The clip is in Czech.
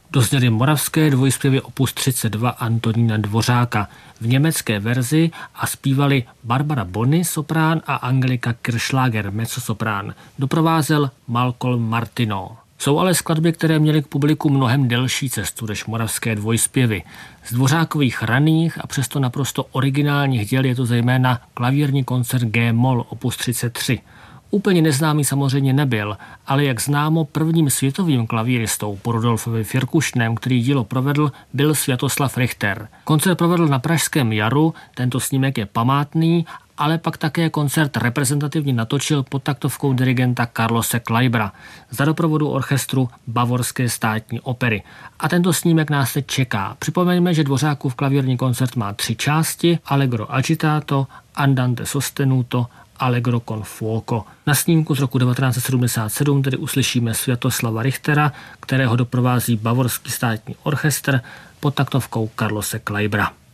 Dozněly moravské dvojspěvy opus 32 Antonína Dvořáka v německé verzi a zpívali Barbara Bony, soprán, a Angelika Kirchschlager, mezzosoprán. Doprovázel Malcolm Martineau. Jsou ale skladby, které měly k publiku mnohem delší cestu než moravské dvojspěvy. Z Dvořákových raných a přesto naprosto originálních děl je to zejména klavírní koncert G-moll opus 33. Úplně neznámý samozřejmě nebyl, ale jak známo, prvním světovým klavíristou po Rudolfovi Firkušném, který dílo provedl, byl Sviatoslav Richter. Koncert provedl na Pražském jaru, tento snímek je památný, ale pak také koncert reprezentativně natočil pod taktovkou dirigenta Carlose Kleibera za doprovodu orchestru Bavorské státní opery. A tento snímek nás teď čeká. Připomeňme, že Dvořákův klavírní koncert má 3 části: Allegro agitato, Andante sostenuto, Allegro con fuoco. Na snímku z roku 1977 tedy uslyšíme Sviatoslava Richtera, kterého doprovází Bavorský státní orchestr pod taktovkou Carlose Kleibera.